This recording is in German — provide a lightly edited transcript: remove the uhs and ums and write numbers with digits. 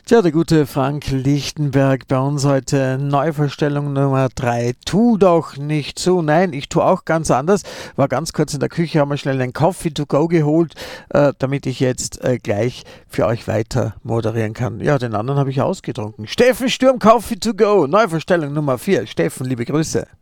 Tja, der gute Frank Lichtenberg bei uns heute. Neuvorstellung Nummer 3. Tu doch nicht so. Nein, ich tue auch ganz anders. War ganz kurz in der Küche, haben wir schnell einen Coffee to go geholt, damit ich jetzt gleich für euch weiter moderieren kann. Ja, den anderen habe ich ausgetrunken. Steffen Sturm, Coffee to go. Neuvorstellung Nummer 4. Steffen, liebe Grüße.